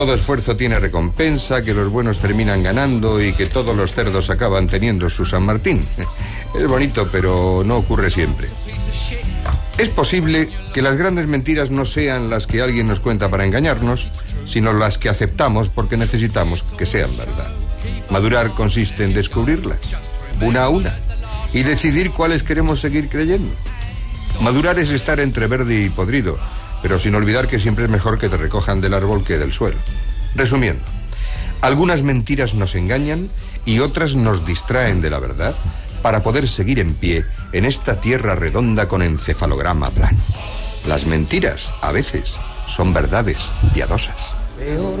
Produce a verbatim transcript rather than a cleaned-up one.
todo esfuerzo tiene recompensa, que los buenos terminan ganando y que todos los cerdos acaban teniendo su San Martín. Es bonito, pero no ocurre siempre. Es posible que las grandes mentiras no sean las que alguien nos cuenta para engañarnos, sino las que aceptamos porque necesitamos que sean verdad. Madurar consiste en descubrirlas, una a una, y decidir cuáles queremos seguir creyendo. Madurar es estar entre verde y podrido, pero sin olvidar que siempre es mejor que te recojan del árbol que del suelo. Resumiendo, algunas mentiras nos engañan y otras nos distraen de la verdad para poder seguir en pie en esta tierra redonda con encefalograma plano. Las mentiras, a veces, son verdades piadosas.